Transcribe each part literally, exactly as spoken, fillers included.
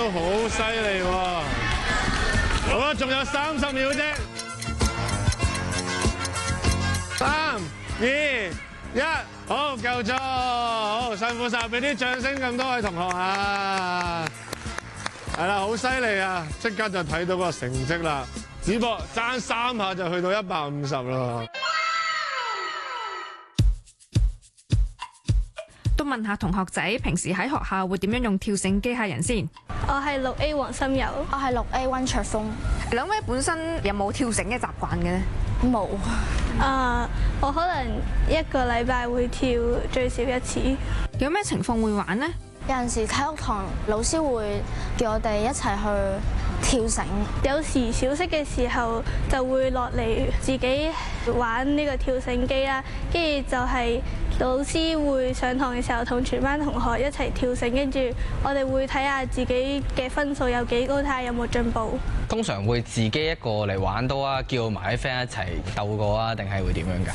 都好犀利喎！好啦，仲有三十秒啫，三、二、一，好，夠咗，好辛苦晒，俾啲掌聲咁多位同學啊！係啦，好犀利啊！即刻就睇到個成績啦，只不過爭三下就去到一百五十啦。 都問下同學仔平時喺學校會點樣用跳繩機械人先？ 我係六 A 黃心柔， 我係六 A 溫卓峰。 兩位本身有冇跳繩嘅習慣嘅咧？ 冇。 啊，我可能一個禮拜會跳最少一次。 有咩情況會玩呢？ 有陣時體育堂老師會叫我哋一齊去跳繩， 有時小息嘅時候就會落嚟自己玩呢個跳繩機啦，跟住就係老師會上堂嘅時候同全班同學一齊跳繩，跟住我哋會睇下自己嘅分數有幾高，睇下有冇進步。 通常會自己一個嚟玩多啊，叫埋啲 friend 一齊鬥過啊，定係會點樣㗎？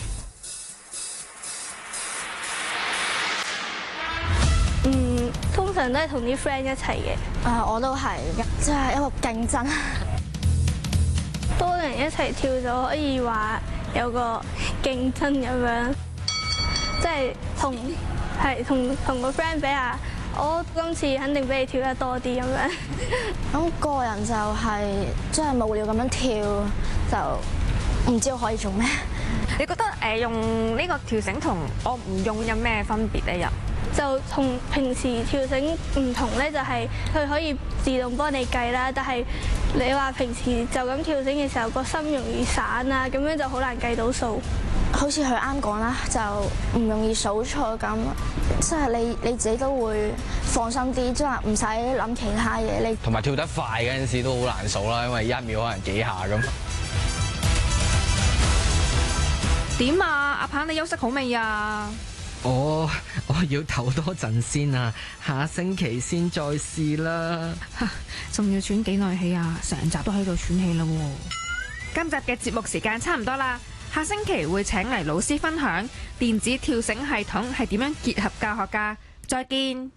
嗯，通常都係同啲 friend 一齊嘅。 啊，我都係，即係一個競爭。 多人一齊跳就可以話有個競爭咁樣，即係同係同同個 friend 比下，我今次肯定比你跳得多啲咁樣。 咁個人就係即係無聊咁樣跳，就唔知我可以做咩。 你覺得誒用呢個跳繩同我唔用有咩分別咧？又？ 就同平時跳繩唔同咧，就係佢可以自動幫你計啦。但係你話平時就咁跳繩嘅時候，個心容易散啊，咁樣就好難計到數。 好似佢啱講啦，就唔容易數錯咁，即係你你自己都會放心啲，即係唔使諗其他嘢。你同埋跳得快嗰陣時都好難數啦，因為一秒可能幾下咁。 點啊，阿鵬你休息好未啊？ 我我要唞多陣先啊，下星期先再試啦。 仲要喘幾耐氣啊？成集都喺度喘氣啦。今集嘅節目時間差唔多啦，下星期會請嚟老師分享電子跳繩系統係點樣結合教學㗎。再見。